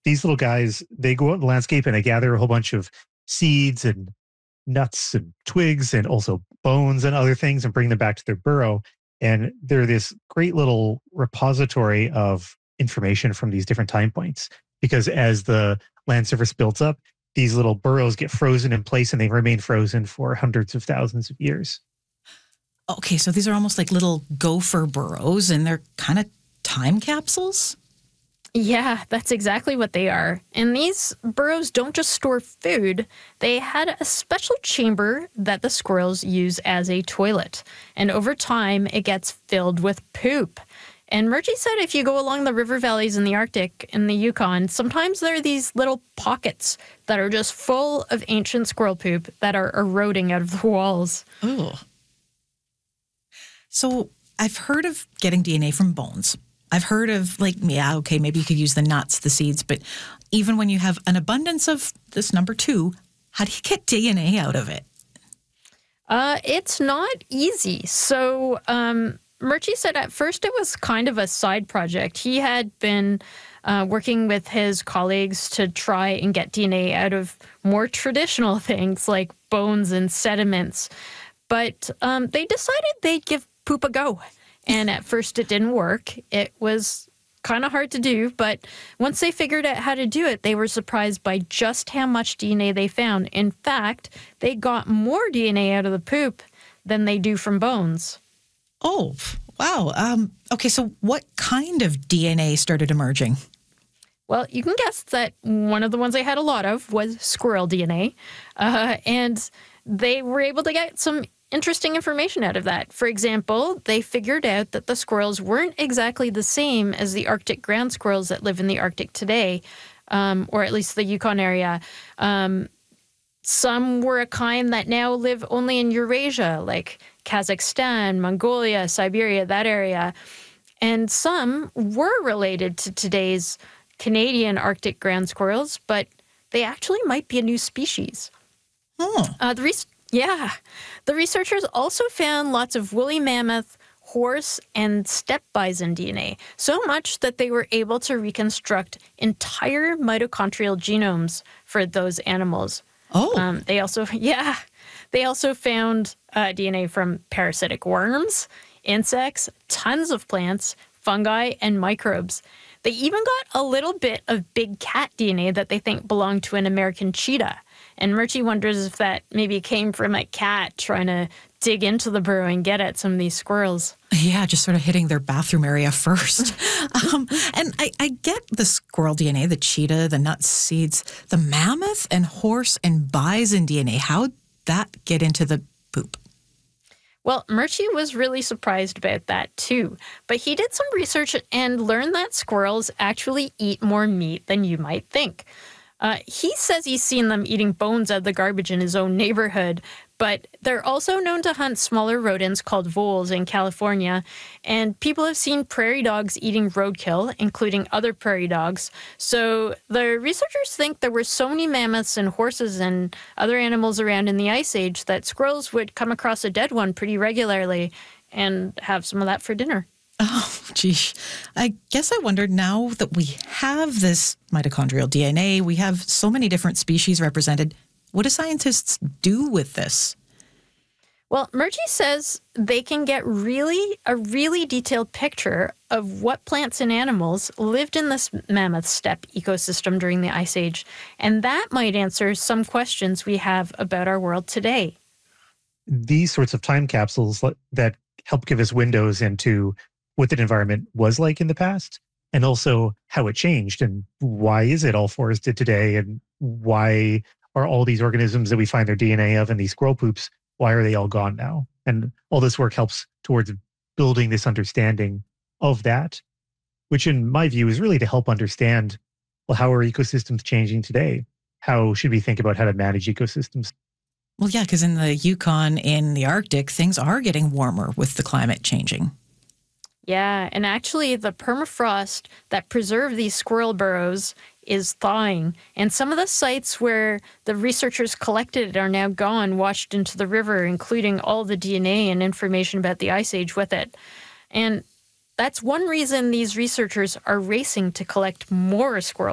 these little guys, they go out in the landscape and they gather a whole bunch of seeds and nuts and twigs and also bones and other things and bring them back to their burrow. And they're this great little repository of information from these different time points. Because as the land surface builds up, these little burrows get frozen in place and they remain frozen for hundreds of thousands of years. Okay, so these are almost like little gopher burrows, and they're kind of time capsules? Yeah, that's exactly what they are. And these burrows don't just store food. They had a special chamber that the squirrels use as a toilet. And over time, it gets filled with poop. And Murchie said if you go along the river valleys in the Arctic, in the Yukon, sometimes there are these little pockets that are just full of ancient squirrel poop that are eroding out of the walls. Oh. So I've heard of getting DNA from bones. I've heard of maybe you could use the nuts, the seeds, but even when you have an abundance of this number 2, how do you get DNA out of it? It's not easy. So Murchie said at first it was kind of a side project. He had been working with his colleagues to try and get DNA out of more traditional things like bones and sediments. But they decided they'd give poop a go. And at first it didn't work. It was kind of hard to do. But once they figured out how to do it, they were surprised by just how much DNA they found. In fact, they got more DNA out of the poop than they do from bones. Oh, wow. Okay, so what kind of DNA started emerging? Well, you can guess that one of the ones they had a lot of was squirrel DNA. And they were able to get some interesting information out of that. For example, they figured out that the squirrels weren't exactly the same as the Arctic ground squirrels that live in the Arctic today, or at least the Yukon area. Some were a kind that now live only in Eurasia, like Kazakhstan, Mongolia, Siberia, that area. And some were related to today's Canadian Arctic ground squirrels, but they actually might be a new species. Oh. The researchers also found lots of woolly mammoth, horse, and steppe bison DNA, so much that they were able to reconstruct entire mitochondrial genomes for those animals. Oh. They also found DNA from parasitic worms, insects, tons of plants, fungi, and microbes. They even got a little bit of big cat DNA that they think belonged to an American cheetah. And Murchie wonders if that maybe came from a cat trying to dig into the burrow and get at some of these squirrels. Yeah, just sort of hitting their bathroom area first. And I get the squirrel DNA, the cheetah, the nuts, seeds, the mammoth and horse and bison DNA. How'd that get into the poop? Well, Murchie was really surprised about that too. But he did some research and learned that squirrels actually eat more meat than you might think. He says he's seen them eating bones out of the garbage in his own neighborhood, but they're also known to hunt smaller rodents called voles in California, and people have seen prairie dogs eating roadkill, including other prairie dogs. So the researchers think there were so many mammoths and horses and other animals around in the Ice Age that squirrels would come across a dead one pretty regularly and have some of that for dinner. Oh, geez. I guess I wondered, now that we have this mitochondrial DNA, we have so many different species represented, what do scientists do with this? Well, Murchie says they can get a really detailed picture of what plants and animals lived in this mammoth steppe ecosystem during the Ice Age, and that might answer some questions we have about our world today. These sorts of time capsules that help give us windows into what that environment was like in the past, and also how it changed, and why is it all forested today, and why are all these organisms that we find their DNA of in these squirrel poops, why are they all gone now? And all this work helps towards building this understanding of that, which in my view is really to help understand, well, how are ecosystems changing today? How should we think about how to manage ecosystems? Well, yeah, because in the Yukon, in the Arctic, things are getting warmer with the climate changing. Yeah, and actually the permafrost that preserved these squirrel burrows is thawing. And some of the sites where the researchers collected it are now gone, washed into the river, including all the DNA and information about the Ice Age with it. And that's one reason these researchers are racing to collect more squirrel